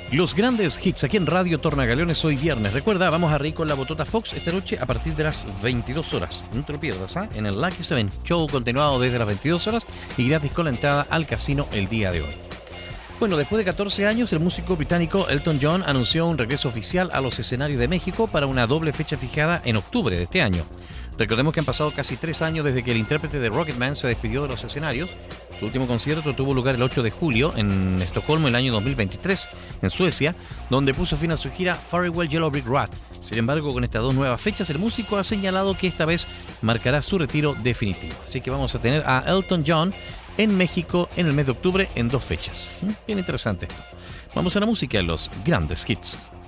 Los grandes hits aquí en Radio Tornagaleones hoy viernes. Recuerda, vamos a reír con la Botota Fox esta noche a partir de las 22 horas. No te lo pierdas, ¿ah? En el Lucky Seven, show continuado desde las 22 horas y gratis con la entrada al casino el día de hoy. Bueno, después de 14 años, el músico británico Elton John anunció un regreso oficial a los escenarios de México para una doble fecha fijada en octubre de este año. Recordemos que han pasado casi 3 años desde que el intérprete de Rocketman se despidió de los escenarios. Su último concierto tuvo lugar el 8 de julio en Estocolmo el año 2023, en Suecia, donde puso fin a su gira Farewell Yellow Brick Road. Sin embargo, con estas dos nuevas fechas, el músico ha señalado que esta vez marcará su retiro definitivo. Así que vamos a tener a Elton John en México en el mes de octubre en 2 fechas. Bien interesante esto. Vamos a la música, los grandes hits.